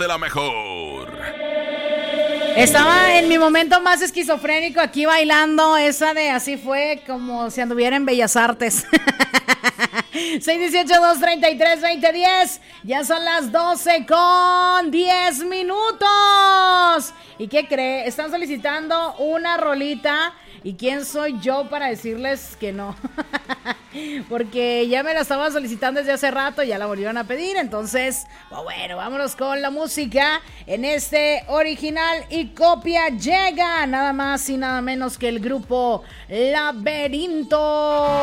de la mejor. Estaba en mi momento más esquizofrénico aquí bailando esa de Así Fue, como si anduviera en Bellas Artes. 618-233-2010. Ya son las 12:10. ¿Y qué cree? Están solicitando una rolita. ¿Y quién soy yo para decirles que no? Porque ya me la estaban solicitando desde hace rato, ya la volvieron a pedir. Entonces, bueno, vámonos con la música. En este original y copia llega nada más y nada menos que el grupo Laberinto.